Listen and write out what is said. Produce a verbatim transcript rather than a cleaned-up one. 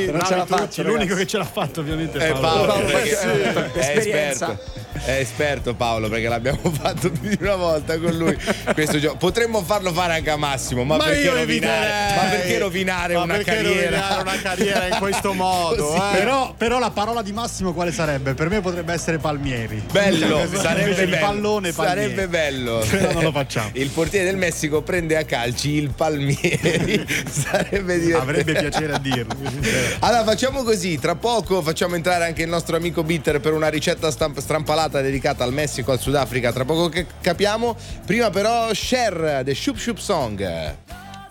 non ce la faccio, l'unico ragazzi. che ce l'ha fatto ovviamente È è Paolo, Paolo. perché sì. è Esperienza. esperto. È esperto Paolo, perché l'abbiamo fatto più di una volta con lui questo gioco. Potremmo farlo fare anche a Massimo, ma, Ma perché io rovinare? eviterei. Ma perché rovinare Ma una perché carriera? rovinare una carriera in questo modo? Così. eh? Però, però la parola di Massimo quale sarebbe? Per me potrebbe essere Palmieri. Bello, Invece sarebbe il bello. pallone Palmieri. Sarebbe bello. Però non lo facciamo. Il portiere del Messico prende a calci il Palmieri. Sarebbe divertente. Avrebbe piacere a dirlo. Allora facciamo così, tra poco facciamo entrare anche il nostro amico Bitter per una ricetta stamp- strampalata dedicata al Messico, al Sudafrica, tra poco che capiamo. Prima però Cher, The Shoop Shoop Song.